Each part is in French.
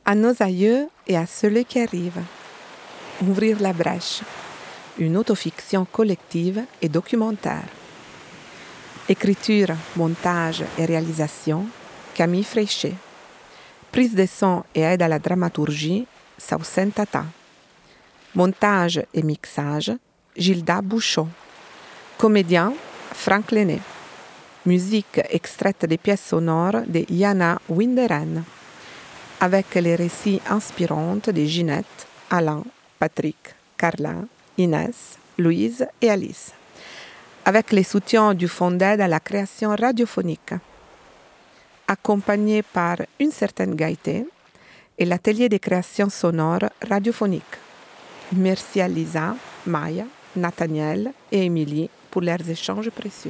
À nos aïeux et à ceux qui arrivent. Ouvrir la brèche. Une autofiction collective et documentaire. Écriture, montage et réalisation, Camille Fréchet. Prise de son et aide à la dramaturgie, Saucen Tata. Montage et mixage, Gilda Bouchot. Comédien, Franck Lenné. Musique extraite des pièces sonores de Yana Winderen. Avec les récits inspirants de Ginette, Alain, Patrick, Carla, Inès, Louise et Alice. Avec les soutiens du Fonds d'aide à la création radiophonique. Accompagné par Une certaine gaieté et l'atelier de création sonore radiophonique. Merci à Lisa, Maya, Nathaniel et Émilie pour leurs échanges précieux.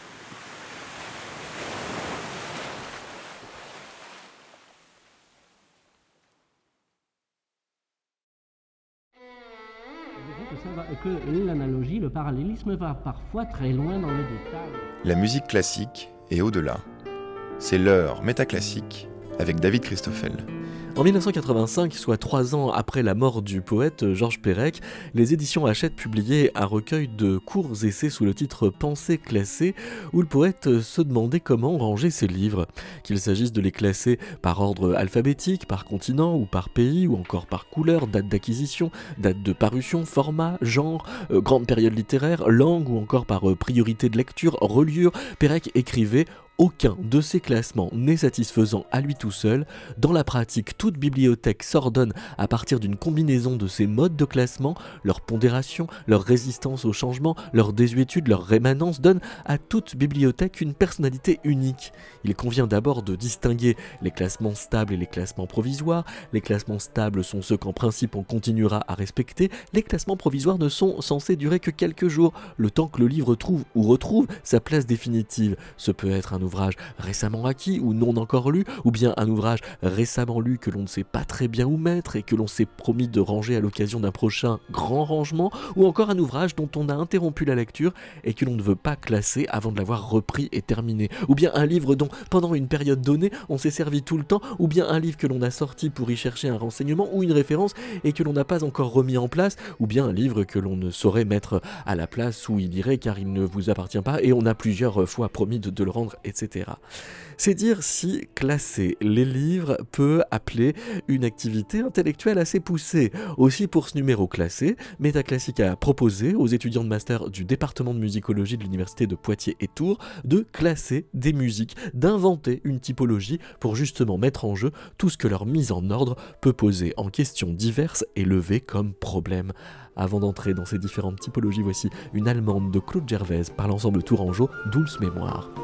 Que l'analogie, le parallélisme va parfois très loin dans le détail. La musique classique et au-delà. C'est l'heure métaclassique avec David Christoffel. En 1985, soit 3 ans après la mort du poète Georges Perec, les éditions Hachette publiaient un recueil de courts essais sous le titre « Pensées classées » où le poète se demandait comment ranger ses livres. Qu'il s'agisse de les classer par ordre alphabétique, par continent ou par pays, ou encore par couleur, date d'acquisition, date de parution, format, genre, grande période littéraire, langue ou encore par priorité de lecture, reliure, Perec écrivait: aucun de ces classements n'est satisfaisant à lui tout seul. Dans la pratique, toute bibliothèque s'ordonne à partir d'une combinaison de ces modes de classement. Leur pondération, leur résistance au changement, leur désuétude, leur rémanence donnent à toute bibliothèque une personnalité unique. Il convient d'abord de distinguer les classements stables et les classements provisoires. Les classements stables sont ceux qu'en principe on continuera à respecter. Les classements provisoires ne sont censés durer que quelques jours, le temps que le livre trouve ou retrouve sa place définitive. Ce peut être un ouvrage récemment acquis ou non encore lu, ou bien un ouvrage récemment lu que l'on ne sait pas très bien où mettre et que l'on s'est promis de ranger à l'occasion d'un prochain grand rangement, ou encore un ouvrage dont on a interrompu la lecture et que l'on ne veut pas classer avant de l'avoir repris et terminé, ou bien un livre dont pendant une période donnée on s'est servi tout le temps, ou bien un livre que l'on a sorti pour y chercher un renseignement ou une référence et que l'on n'a pas encore remis en place, ou bien un livre que l'on ne saurait mettre à la place où il irait car il ne vous appartient pas et on a plusieurs fois promis de le rendre, etc. C'est dire si classer les livres peut appeler une activité intellectuelle assez poussée. Aussi pour ce numéro classé, Métaclassique a proposé aux étudiants de master du département de musicologie de l'université de Poitiers et Tours de classer des musiques, d'inventer une typologie pour justement mettre en jeu tout ce que leur mise en ordre peut poser en questions diverses et lever comme problème. Avant d'entrer dans ces différentes typologies, voici une allemande de Claude Gervaise par l'ensemble tourangeau Dulce Mémoire.